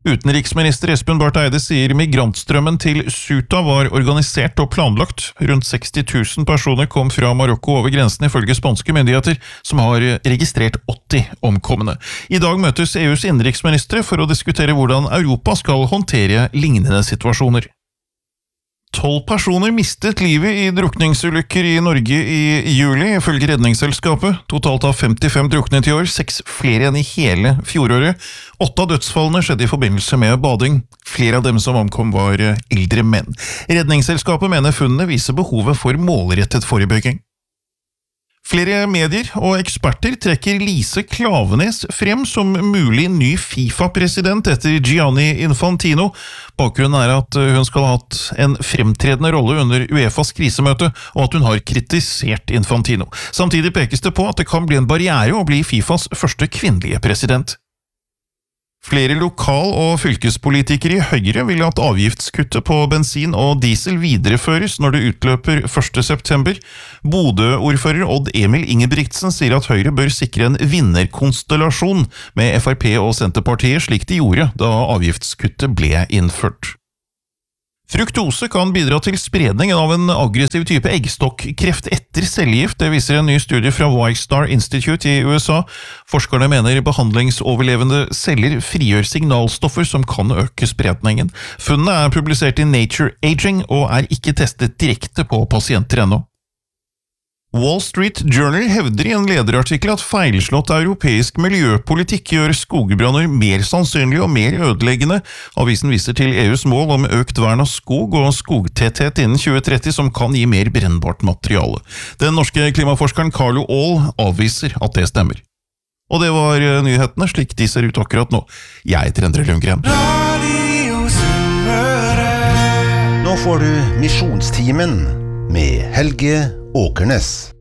Utenriksminister Espen Barth Eide sier migrantstrømmen til Ceuta var organisert og planlagt. Rundt 60 000 personer kom fra Marokko over grensen ifølge spanske myndigheter, som har registrert 80 omkomne. I dag møtes EUs innenriksministre for å diskutere hvordan Europa skal håndtere lignende situasjoner. 12 personer mistet livet i drukningsulykker i Norge i juli, ifølge Redningsselskapet. Totalt har 55 druknet i år, 6 flere enn i hele fjoråret. 8 av dødsfallene skjedde i forbindelse med bading. Flere av dem som omkom var eldre menn. Redningsselskapet mener funnene viser behovet for målrettet forebygging. Flere medier og eksperter trekker Lise Klaveness frem som mulig ny FIFA-president etter Gianni Infantino. Bakgrunnen er at hun skal ha hatt en fremtredende rolle under UEFAs krisemøte, og at hun har kritisert Infantino. Samtidig pekes det på at det kan bli en barriere å bli FIFAs første kvinnelige president. Flere lokal- og fylkespolitikere i Høyre vil at avgiftskuttet på bensin og diesel videreføres når det utløper 1. september. Bodø-ordfører Odd Emil Ingebrigtsen sier at Høyre bør sikre en vinnerkonstellasjon med FrP og Senterpartiet, slik de gjorde da avgiftskuttet ble innført. Fruktose kan bidra til spredningen av en aggressiv type eggstokkreft etter cellegift. Det viser en ny studie fra Wistar Institute i USA. Forskerne mener behandlingsoverlevende celler frigjør signalstoffer som kan øke spredningen. Funnene er publisert i Nature Aging og er ikke testet direkte på pasienter ennå. Wall Street Journal hevder i en lederartikkel at feilslått europeisk miljøpolitikk gjør skogbranner mer sannsynlig og mer ødeleggende. Avisen viser til EUs mål om økt vern av skog og skogtetthet innen 2030 som kan gi mer brennbart materiale. Den norske klimaforskeren Carlo Aall avviser at det stemmer. Og det var nyhetene slik de ser ut akkurat nå. Jeg heter Endre Lundgren. Nå får du Misjonstimen med Helge Åkernes.